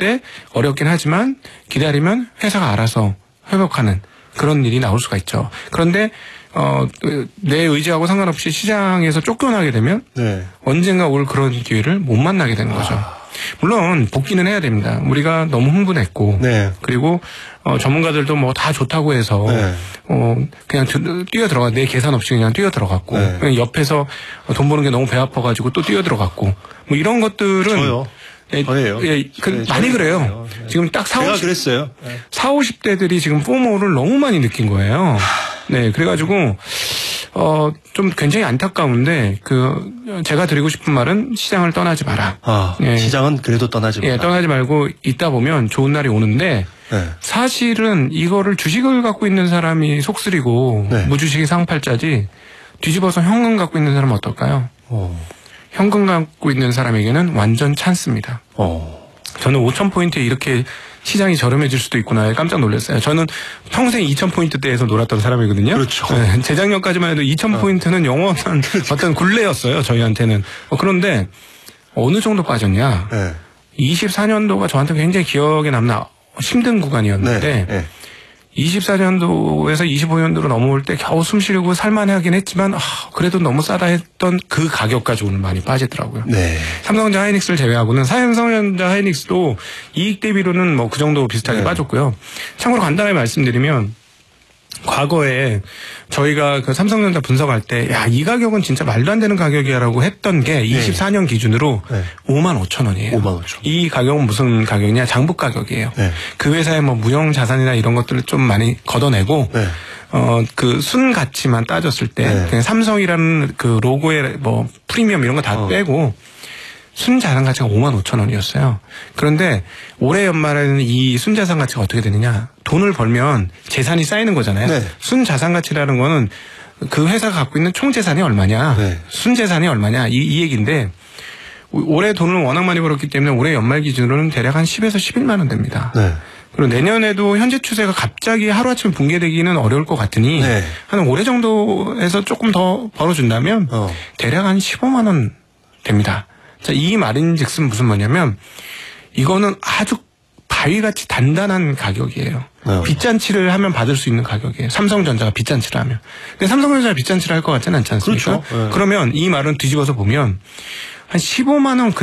때 어렵긴 하지만 기다리면 회사가 알아서 회복하는 그런 일이 나올 수가 있죠. 그런데 내 의지하고 상관없이 시장에서 쫓겨나게 되면 네. 언젠가 올 그런 기회를 못 만나게 되는 거죠. 물론 복귀는 해야 됩니다. 우리가 너무 흥분했고 네. 그리고 전문가들도 뭐 다 좋다고 해서 네. 그냥 뛰어 들어가 내 계산 없이 그냥 뛰어 들어갔고 네. 그냥 옆에서 돈 버는 게 너무 배 아파가지고 또 뛰어 들어갔고 뭐 이런 것들은 저요. 저예요. 많이 그래요. 네. 지금 딱 40, 그랬어요. 40, 50대들이 지금 포모를 너무 많이 느낀 거예요. 네, 그래가지고 좀 굉장히 안타까운데 제가 드리고 싶은 말은 시장을 떠나지 마라. 예. 시장은 그래도 떠나지 마라. 예, 떠나지 말고 있다 보면 좋은 날이 오는데 네. 사실은 이거를 주식을 갖고 있는 사람이 속쓰리고 네. 무주식이 상팔자지 뒤집어서 현금 갖고 있는 사람은 어떨까요? 현금 갖고 있는 사람에게는 완전 찬스입니다. 저는 5,000포인트에 이렇게 시장이 저렴해질 수도 있구나 깜짝 놀랐어요. 저는 평생 2,000포인트대에서 놀았던 사람이거든요. 그렇죠. 네, 재작년까지만 해도 2,000포인트는 영원한 어떤 굴레였어요. 저희한테는. 그런데 어느 정도 빠졌냐. 네. 24년도가 저한테 굉장히 기억에 남는 힘든 구간이었는데 네. 24년도에서 25년도로 넘어올 때 겨우 숨 쉬려고 살만하긴 했지만 그래도 너무 싸다 했던 그 가격까지 오늘 많이 빠지더라고요. 네. 삼성전자 하이닉스를 제외하고는 삼성전자 하이닉스도 이익 대비로는 뭐 그 정도 비슷하게 네. 빠졌고요. 참고로 간단하게 말씀드리면 과거에 저희가 그 삼성전자 분석할 때 이 가격은 진짜 말도 안 되는 가격이야라고 했던 게 24년 기준으로 네. 55,000원이에요. 55,000원. 이 가격은 무슨 가격이냐? 장부 가격이에요. 네. 그 회사의 뭐 무형 자산이나 이런 것들을 좀 많이 걷어내고 네. 그 순 가치만 따졌을 때 네. 그냥 삼성이라는 그 로고의 뭐 프리미엄 이런 거 다 빼고 순자산 가치가 55,000원이었어요. 그런데 올해 연말에는 이 순자산 가치가 어떻게 되느냐. 돈을 벌면 재산이 쌓이는 거잖아요. 네. 순자산 가치라는 거는 그 회사가 갖고 있는 총 재산이 얼마냐. 네. 순재산이 얼마냐. 이 얘기인데 올해 돈을 워낙 많이 벌었기 때문에 올해 연말 기준으로는 대략 한 10에서 11만 원 됩니다. 네. 그리고 내년에도 현재 추세가 갑자기 하루아침에 붕괴되기는 어려울 것 같으니 네. 한 올해 정도에서 조금 더 벌어준다면 대략 한 15만 원 됩니다. 자, 이 말인즉슨 무슨 뭐냐면 이거는 아주 바위같이 단단한 가격이에요. 빚잔치를 하면 받을 수 있는 가격이에요. 삼성전자가 빚잔치를 하면. 근데 삼성전자가 빚잔치를 할 것 같지는 않지 않습니까? 그렇죠. 네. 그러면 이 말은 뒤집어서 보면 한 15만 원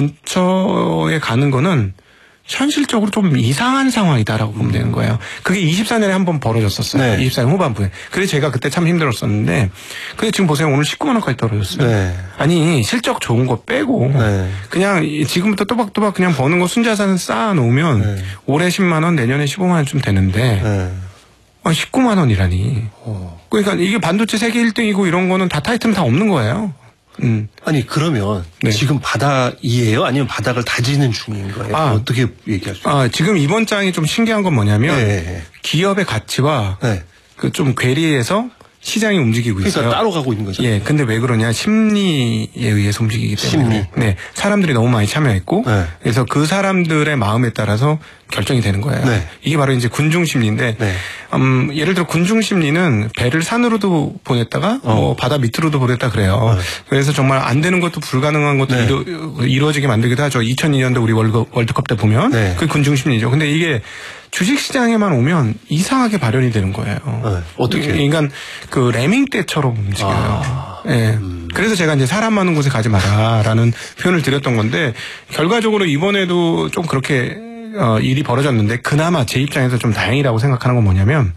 근처에 가는 거는 현실적으로 좀 이상한 상황이다라고 보면 되는 거예요. 그게 24년에 한 번 벌어졌었어요. 네. 24년 후반부에. 그래서 제가 그때 참 힘들었었는데 근데 지금 보세요. 오늘 19만 원까지 떨어졌어요. 네. 아니 실적 좋은 거 빼고 네. 그냥 지금부터 또박또박 그냥 버는 거 순자산 쌓아놓으면 네. 올해 10만 원 내년에 15만 원쯤 되는데 네. 19만 원이라니. 그러니까 이게 반도체 세계 1등이고 이런 거는 다 타이틀은 다 없는 거예요. 아니 그러면 네. 지금 바닥이에요? 아니면 바닥을 다지는 중인 거예요? 어떻게 얘기할 수 있어요? 지금 이번 장이 좀 신기한 건 뭐냐면 네. 기업의 가치와 네. 그 좀 괴리해서 시장이 움직이고 있어요. 그러니까 따로 가고 있는 거죠. 예, 근데 왜 그러냐? 심리에 의해서 움직이기 때문에. 심리. 네, 사람들이 너무 많이 참여했고, 네. 그래서 그 사람들의 마음에 따라서 결정이 되는 거예요. 네. 이게 바로 이제 군중 심리인데, 네. 예를 들어 군중 심리는 배를 산으로도 보냈다가 뭐 바다 밑으로도 보냈다 그래요. 그래서 정말 안 되는 것도 불가능한 것도 네. 이루어지게 만들기도 하죠. 2002년도 우리 월드컵 때 보면 네. 그게 군중 심리죠. 근데 이게 주식시장에만 오면 이상하게 발현이 되는 거예요. 어떻게? 그러니까 그 레밍 떼처럼 움직여요. 예. 그래서 제가 이제 사람 많은 곳에 가지 마라라는 표현을 드렸던 건데 결과적으로 이번에도 좀 그렇게 일이 벌어졌는데 그나마 제 입장에서 좀 다행이라고 생각하는 건 뭐냐면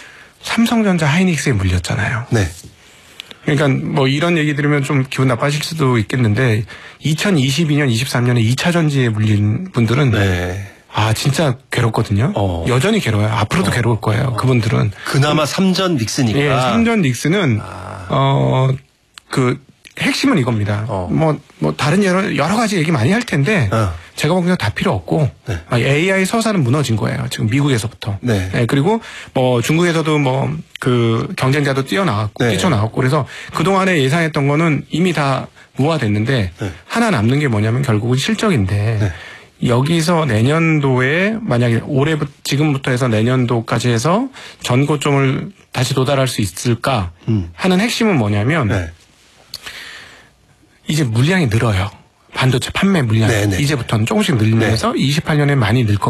삼성전자 하이닉스에 물렸잖아요. 네. 그러니까 뭐 이런 얘기 들으면 좀 기분 나빠질 수도 있겠는데 2022년, 23년에 2차 전지에 물린 분들은 네. 진짜 괴롭거든요. 여전히 괴로워요. 앞으로도 괴로울 거예요. 그분들은. 그나마 삼전 닉스니까. 예, 삼전 닉스는 그 핵심은 이겁니다. 뭐 다른 여러 가지 얘기 많이 할 텐데 제가 보기엔 다 필요 없고 AI 서사는 무너진 거예요. 지금 미국에서부터. 네. 네, 그리고 뭐 중국에서도 뭐 그 경쟁자도 뛰어나왔고 네. 뛰쳐나왔고 그래서 그 동안에 예상했던 거는 이미 다 무화됐는데 하나 남는 게 뭐냐면 결국은 실적인데. 여기서 내년도에 만약에 지금부터 해서 내년도까지 해서 전고점을 다시 도달할 수 있을까 하는 핵심은 뭐냐면 이제 물량이 늘어요. 반도체 판매 물량이 네네. 이제부터는 조금씩 늘면서 28년에 많이 늘 겁니다.